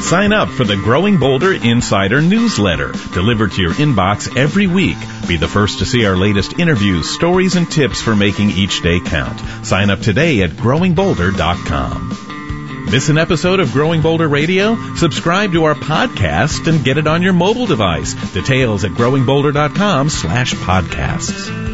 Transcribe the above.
Sign up for the Growing Bolder Insider newsletter, delivered to your inbox every week. Be the first to see our latest interviews, stories, and tips for making each day count. Sign up today at growingbolder.com. Miss an episode of Growing Bolder Radio? Subscribe to our podcast and get it on your mobile device. Details at growingbolder.com/podcasts.